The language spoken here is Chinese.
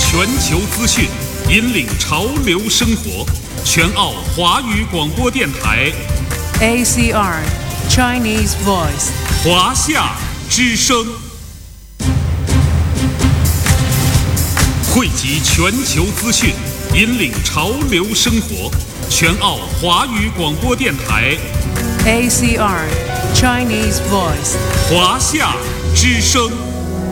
全球资讯，引领潮流生活。全澳华语广播电台 ACR Chinese Voice 华夏之声，汇集全球资讯，引领潮流生活。全澳华语广播电台 ACR Chinese Voice 华夏之声。